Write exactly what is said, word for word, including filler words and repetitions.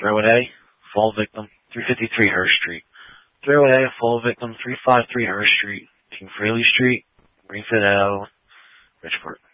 Throw-in A, fall victim, three fifty-three Hurst Street. Throw-in A, fall victim, three fifty-three Hurst Street, King Freely Street, Greenfield Ave, Bridgeport.